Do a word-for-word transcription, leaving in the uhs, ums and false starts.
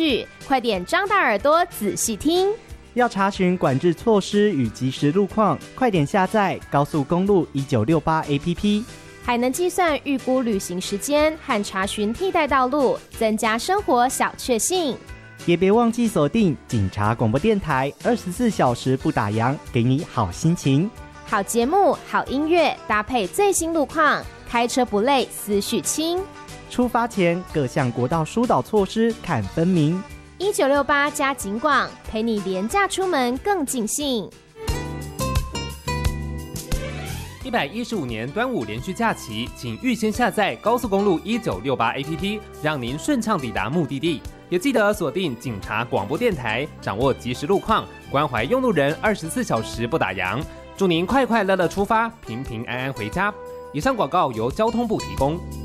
绪，快点张大耳朵仔细听。 要查询管制措施与即时路况，快点下载高速公路一九六八 A P P， 还能计算预估旅行时间和查询替代道路，增加生活小确幸。 也别忘记锁定警察广播电台，二十四小时不打烊，给你好心情。 好节目、好音乐，搭配最新路况，开车不累，思绪轻。 出发前各项国道疏导措施看分明。 一九六八加警广，陪你廉价出门更尽兴。 一百一十五年端午连续假期，请预先下载高速公路一九六八 A P P， 让您顺畅抵达目的地。也记得锁定警察广播电台，掌握即时路况，关怀用路人，二十四小时不打烊。祝您快快乐乐出发，平平安安回家。以上广告由交通部提供。